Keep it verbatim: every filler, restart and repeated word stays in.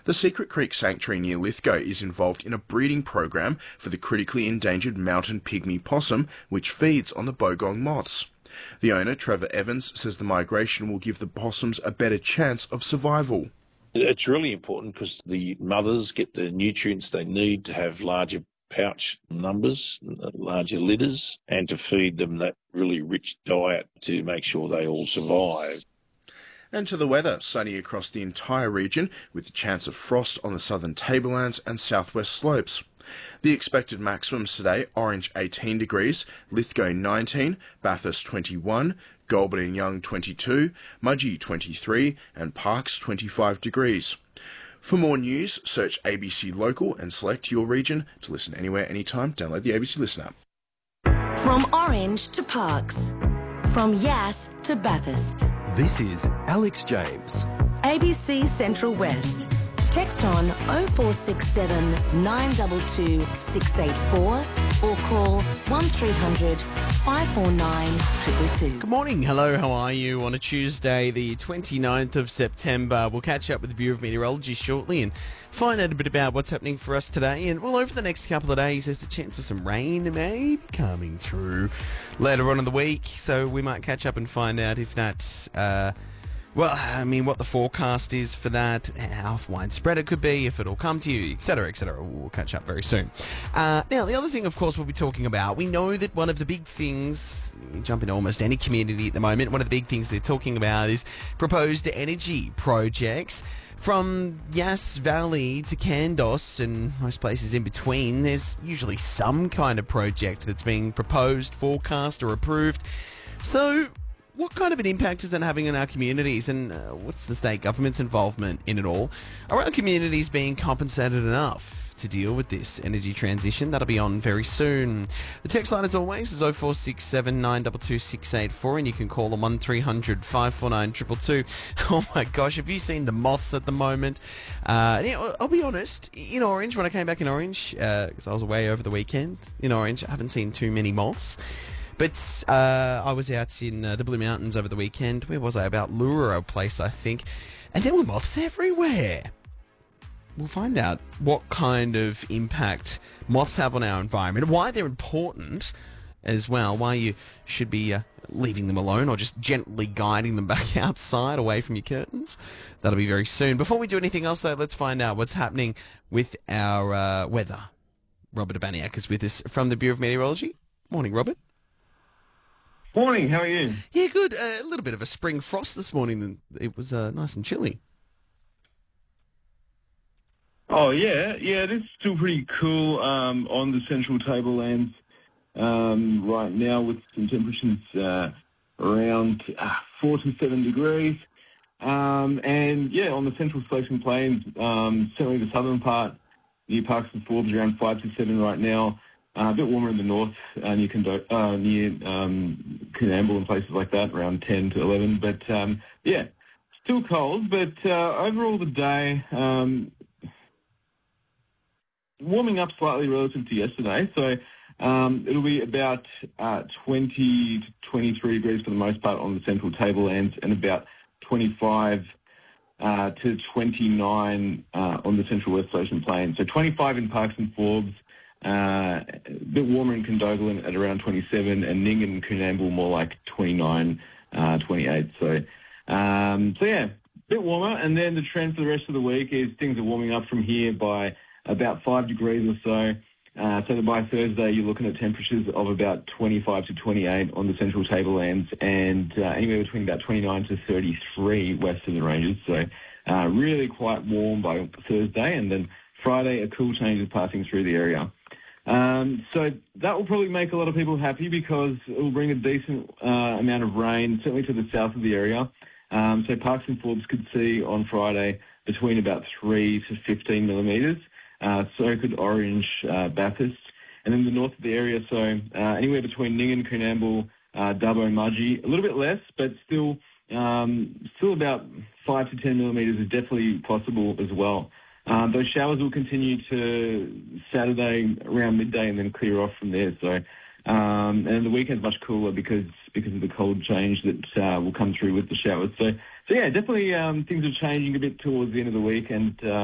The Secret Creek Sanctuary near Lithgow is involved in a breeding program for the critically endangered mountain pygmy possum, which feeds on the bogong moths. The owner, Trevor Evans, says the migration will give the possums a better chance of survival. It's really important because the mothers get the nutrients they need to have larger pouch numbers, larger litters, and to feed them that really rich diet to make sure they all survive. And to the weather, sunny across the entire region with a chance of frost on the southern tablelands and southwest slopes. The expected maximums today: Orange eighteen degrees, Lithgow nineteen, Bathurst twenty-one, Goulburn and Young twenty-two, Mudgee twenty-three, and Parkes twenty-five degrees. For more news, search A B C Local and select your region. To listen anywhere, anytime, download the A B C Listen app. From Orange to Parkes, from Yass to Bathurst. This is Alex James. A B C Central West. Text on oh four six seven, nine two two, six eight four or call one three hundred, five four nine, two two two. Good morning. Hello, how are you? On a Tuesday, the twenty-ninth of September. We'll catch up with the Bureau of Meteorology shortly and find out a bit about what's happening for us today. And, well, over the next couple of days, there's a chance of some rain maybe coming through later on in the week. So we might catch up and find out if that's... Uh, Well, I mean, what the forecast is for that, how widespread it could be, if it'll come to you, et cetera, et cetera. We'll catch up very soon. Uh, now, the other thing, of course, we'll be talking about, we know that one of the big things, you jump into almost any community at the moment, one of the big things they're talking about is proposed energy projects. From Yass Valley to Kandos and most places in between, there's usually some kind of project that's being proposed, forecast, or approved. So... what kind of an impact is that having on our communities, and uh, what's the state government's involvement in it all? Are our communities being compensated enough to deal with this energy transition? That'll be on very soon. The text line, as always, is oh four six seven, nine two two, six eight four, and you can call them one three hundred, five four nine, two two two. Oh my gosh, have you seen the moths at the moment? Uh, yeah, I'll be honest, in Orange, when I came back in Orange, because uh, I was away over the weekend in Orange, I haven't seen too many moths. But uh, I was out in uh, the Blue Mountains over the weekend. Where was I? About Luro place, I think. And there were moths everywhere. We'll find out what kind of impact moths have on our environment, why they're important as well, why you should be uh, leaving them alone or just gently guiding them back outside away from your curtains. That'll be very soon. Before we do anything else, though, let's find out what's happening with our uh, weather. Robert Abaniak is with us from the Bureau of Meteorology. Morning, Robert. Morning, how are you? Yeah, good. Uh, a little bit of a spring frost this morning. It was uh, nice and chilly. Oh, yeah. Yeah, it is still pretty cool um, on the central tablelands um, right now with some temperatures uh, around uh, four to seven degrees. Um, and, yeah, on the central Selection Plains, um, certainly the southern part, near Parkes and Forbes, around five to seven right now. Uh, a bit warmer in the north, uh, near, Condo- uh, near um, Coonamble and places like that, around ten to eleven. But, um, yeah, still cold. But uh, overall the day, um, warming up slightly relative to yesterday. So um, it'll be about uh, twenty to twenty-three degrees for the most part on the central tablelands and about twenty-five uh, to twenty-nine uh, on the central west Selection Plains. So twenty-five in Parkes and Forbes. Uh, a bit warmer in Condobolin at around twenty-seven, and Ning and Coonamble more like twenty-nine, uh, twenty-eight. So, um, so yeah, a bit warmer. And then the trend for the rest of the week is things are warming up from here by about five degrees or so. Uh, so that by Thursday, you're looking at temperatures of about twenty-five to twenty-eight on the central tablelands, and uh, anywhere between about twenty-nine to thirty-three west of the ranges. So, uh, really quite warm by Thursday, and then Friday, a cool change is passing through the area. Um, so that will probably make a lot of people happy because it will bring a decent uh, amount of rain, certainly to the south of the area. Um, so Parkes and Forbes could see on Friday between about three to fifteen millimetres. Uh, so could Orange, uh, Bathurst. And then the north of the area, so uh, anywhere between Ning and Coonamble, uh, Dubbo, Mudgee, a little bit less, but still, um, still about five to ten millimetres is definitely possible as well. Um, those showers will continue to Saturday around midday and then clear off from there. So, um, and the weekend's much cooler because because of the cold change that uh, will come through with the showers. So, so yeah, definitely um, things are changing a bit towards the end of the week, and uh,